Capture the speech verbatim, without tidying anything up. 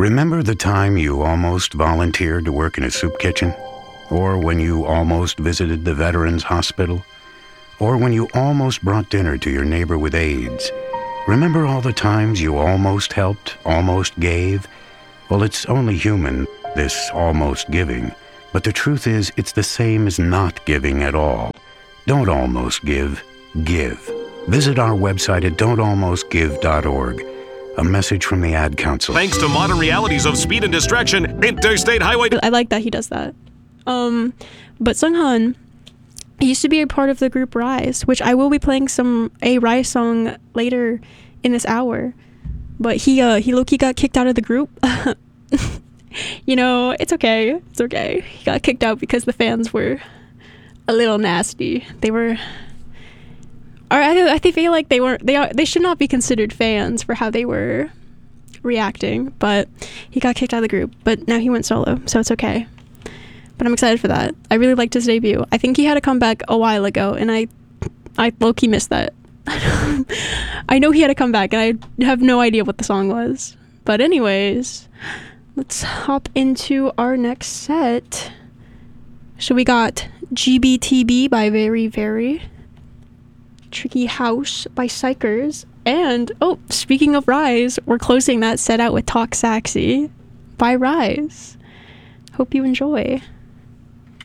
Remember the time you almost volunteered to work in a soup kitchen? Or when you almost visited the Veterans Hospital? Or when you almost brought dinner to your neighbor with AIDS? Remember all the times you almost helped, almost gave? Well, it's only human, this almost giving. But the truth is, it's the same as not giving at all. Don't almost give, give. Visit our website at don't almost give dot org. A message from the Ad Council. Thanks to modern realities of speed and distraction, Interstate Highway... I like that he does that. Um, but Seunghan, he used to be a part of the group Rise, which I will be playing some a Rise song later in this hour. But he uh he low-key got kicked out of the group. You know, it's okay. It's okay. He got kicked out because the fans were a little nasty. They were... Or I, I feel like they weren't. They are. They should not be considered fans for how they were reacting. But he got kicked out of the group. But now he went solo, so it's okay. But I'm excited for that. I really liked his debut. I think he had a comeback a while ago, and I, I low-key missed that. I know he had a comeback, and I have no idea what the song was. But anyways, let's hop into our next set. So we got G B T B by Very Very, Tricky House by Psychers, and, oh, speaking of Rise, we're closing that set out with Talk Saxy by Rise. Hope you enjoy.